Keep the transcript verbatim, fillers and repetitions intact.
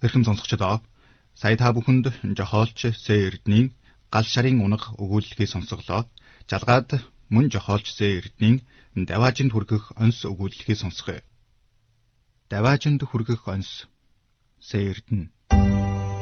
Хэрхэн сонсогчдоо сая та бүхэнд жохоолч Сэ Эрдэнийн гал шарын унаг өгүүлэлгийг сонсголоо. Жалгаад мөн жохоолч Сэ Эрдэнийн даваажинд хүргэх онс өгүүлэлгийг сонсгоё. Даваажинд хүргэх онс. Сэ Эрдэнэ.